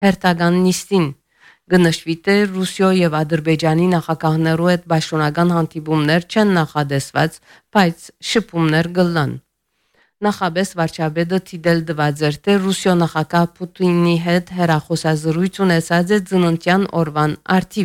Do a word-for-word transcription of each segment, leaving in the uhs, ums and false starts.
հերթական նիստին։ Գնշվի թե Ռուսիո եւ Ադրբեջանի նախագահներու հետ պաշտոնական հանդիպումներ չեն նախադեсված, բայց շփումներ գլան։ Նախաբես վարչապետը դիտել դվածեր թե Ռուսիո նախագահ Պուտինի հետ հերախոսազրույց ունեցած է ծննդյան օրվան արդիվ։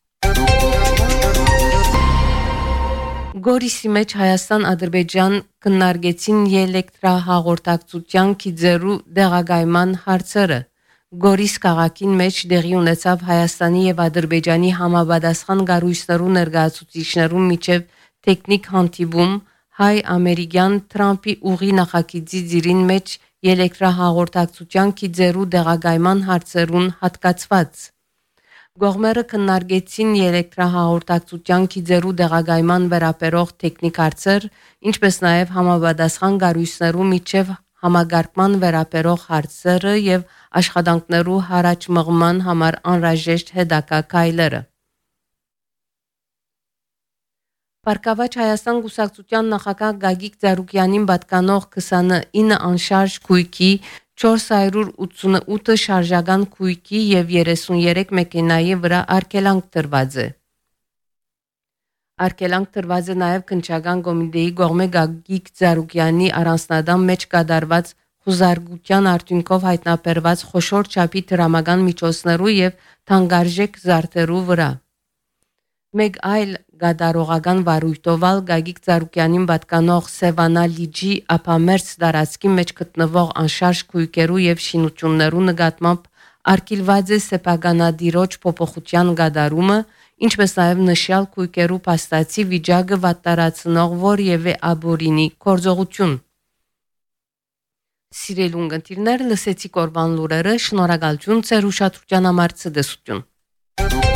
Գորիսի մեջ Հայաստան-Ադրբեջան քննարկեցին էլեկտրահաղորդակցության քիզերու դեղագայման հարցերը։ Գորիս քաղաքին մեջ դեղի ունեցավ Հայաստանի եւ Ադրբեջանի համապատասխան կառույցներու ներկայացուցիչներու միջև տեխնիկ հանդիպում հայ-ամերիկյան Թրամփի ուղի նախագծի ծիրին մեջ էլեկտրահաղորդակցության քիզերու դեղագայման հարցերուն հատկացված։ Գողմերը քննարկեցին էլեկտրահաղորդակցության քիզերու դեղագայման վերաբերող տեխնիկ հարցեր, ինչպես նաև համապատասխան կառույցներու միջև համագարկման վերաբերող հարցերը եւ աշխատանքներու հարաճ մղման համար անհրաժեշտ հետագա քայլերը։ Պարկավաճ Հայաստան Կուսակցության նախագահ Գագիկ Ծառուկյանին պատկանող քսանինը անշարժ քույքի չորս հարյուր ութսունութ շարժական քույքի եւ երեսունյերեք մեքենայի վրա արգելանք տրված է։ Արգելանք տրված է նաեւ քննչական կոմիտեի կողմէ Գագիկ Ծառուկյանի առանձնադամ մեջ կատարված խոզարգության արդյունքով հայտնաբերված խոշոր չափի դրամական միջոցներու եւ թանկարժեք զարդերու վրա։ Մեկ այլ գադարողական վարույթով Գագիկ Ծառուկյանին պատկանող Սևանա լիջի ափամերձ տարածքի մեջ գտնվող անշարժ քույքերու եւ շինություններու նկատմամբ արգելված է սեփականադիրոջ փոփոխության գադարումը, ինչպես նաեւ նշյալ քույքերու փաստացի վիճակը վատտարացնող որևէ աբորինի գործողություն։ Սիրելուն գնդիրներ լսեցի կորբան լուրերը, շնորհակալություն ձեր ուշադրության համար ցդեսություն։